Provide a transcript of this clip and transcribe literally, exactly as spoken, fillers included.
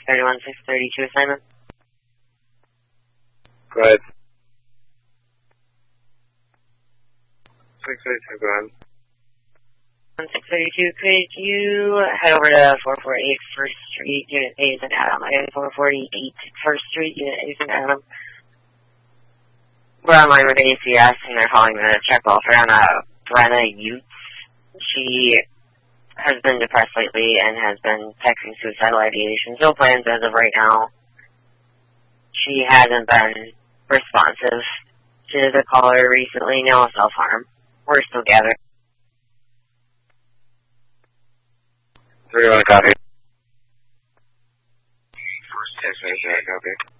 thirty-one six thirty-two assignment. Go ahead. six thirty-two, go ahead. six thirty-two, could you head over to four forty-eight First Street, Unit A is an Adam. I have four forty-eight First Street, Unit A is an Adam. We're online with A C S, and they're calling to check welfare on a Brenna Utes. She has been depressed lately and has been texting suicidal ideation. No plans as of right now. She hasn't been responsive to the caller recently. No self-harm. We're still gathering. three one, copy. First text message, copy.